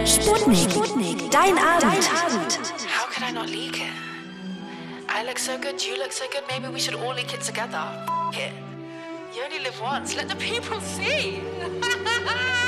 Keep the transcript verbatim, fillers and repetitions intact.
Sputnik. Sputnik. Dein Abend. Dein Abend. How could I not leak it? I look so good, you look so good, maybe we should all leak it together. F- it. You only live once, let the people see.